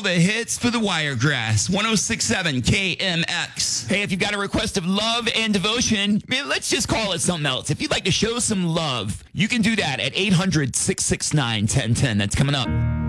the hits for the Wiregrass. 1067 KMX. Hey, if you've got a request of love and devotion, let's just call it something else. If you'd like to show some love, you can do that at 800-669-1010. That's coming up.